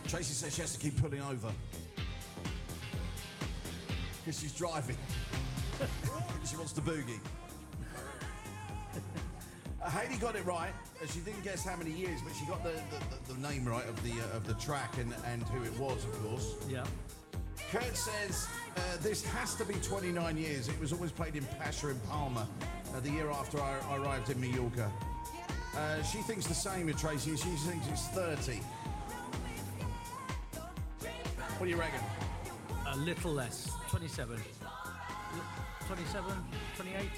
Tracy says she has to keep pulling over because she's driving. She wants to boogie. Hayley got it right. She didn't guess how many years, but she got the name right of the track and who it was, of course. Yeah. Kurt says this has to be 29 years. It was always played in Pacha in Palma the year after I arrived in Mallorca. She thinks the same with Tracy. She thinks it's 30. What do you reckon? A little less. 27. 27, 28.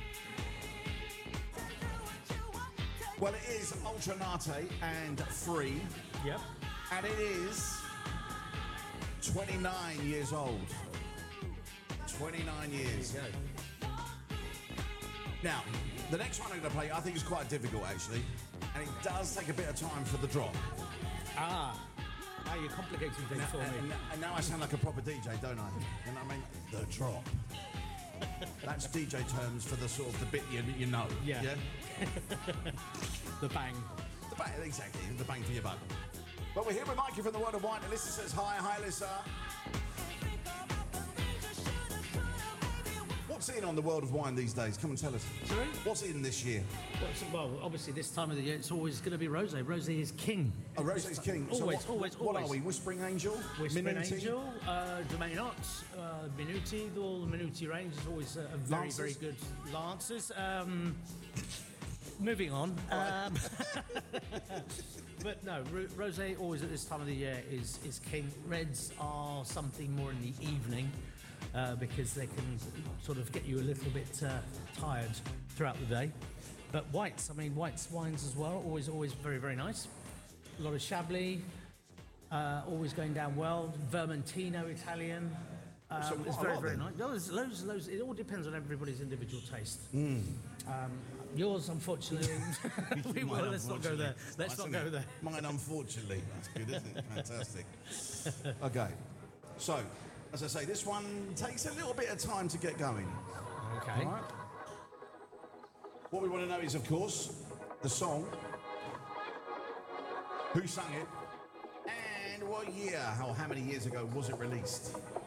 Well, it is Ultranate and Free. Yep. And it is 29 years old. 29 years. There you go. Now, the next one I'm going to play, I think is quite difficult, actually. And it does take a bit of time for the drop. Now you're complicating things for me. And now I sound like a proper DJ, don't I? You know what I mean? The drop. That's DJ terms for the sort of the bit you know. Yeah? The bang. The bang, exactly. The bang for your buck. But we're here with Mikey from the World of Wine. Alyssa says hi. Hi, Alyssa. What's in on the World of Wine these days? Come and tell us. Sorry? What's in this year? Well, obviously this time of the year it's always going to be rosé. Rosé is king. Oh, rosé is king. Always, So always. What are we? Whispering Angel? Whispering Minuti? Angel, Domainot, Minuti. All the Minuti range is always a very, very good Lancers. Moving on. But no, rosé always at this time of the year is king. Reds are something more in the evening. Because they can sort of get you a little bit tired throughout the day. But whites, whites wines as well, always very, very nice. A lot of Chablis, always going down well. Vermentino Italian, it's very, very nice. No, there's loads. It all depends on everybody's individual taste. Yours, unfortunately, let's not go there. Let's not go there. Mine, unfortunately. That's good, isn't it? Fantastic. Okay, so... As I say, this one takes a little bit of time to get going. Okay. All right. What we want to know is, of course, the song, who sung it, and what year, how many years ago was it released?